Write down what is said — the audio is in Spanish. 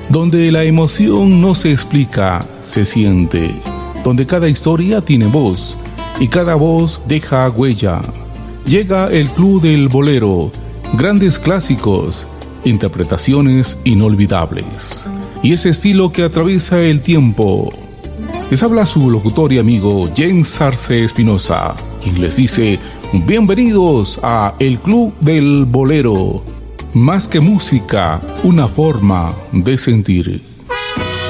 donde la emoción no se explica, se siente, donde cada historia tiene voz y cada voz deja huella. Llega el Club del Bolero, grandes clásicos, interpretaciones inolvidables y ese estilo que atraviesa el tiempo. Les habla su locutor y amigo James Arce Espinosa, quien les dice bienvenidos a el Club del Bolero. Más que música, una forma de sentir.